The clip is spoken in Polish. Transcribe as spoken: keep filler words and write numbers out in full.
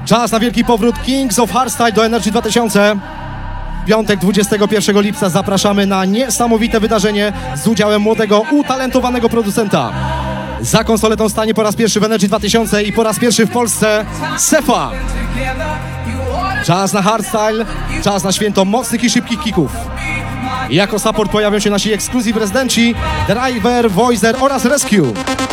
Czas na wielki powrót Kings of Hardstyle do Energy dwa tysiące. Piątek dwudziestego pierwszego lipca zapraszamy na niesamowite wydarzenie z udziałem młodego, utalentowanego producenta. Za konsoletą stanie po raz pierwszy w Energy dwa tysiące i po raz pierwszy w Polsce Sefa. Czas na hardstyle, czas na święto mocnych i szybkich kicków. Jako support pojawią się nasi ekskluzyw rezydenci Driver, Voicer oraz Rescue.